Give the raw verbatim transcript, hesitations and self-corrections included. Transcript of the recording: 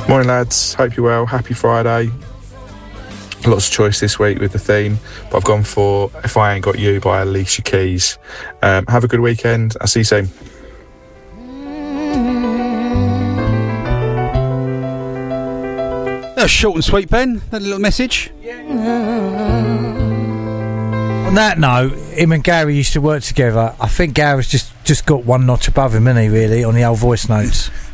Morning lads, hope you're well. Happy Friday. Lots of choice this week with the theme, but I've gone for If I Ain't Got You by Alicia Keys. Um, have a good weekend. I'll see you soon. That was short and sweet, Ben. That little message. Yeah. On that note, him and Gary used to work together. I think Gary's just, just got one notch above him, isn't he, really, on the old voice notes.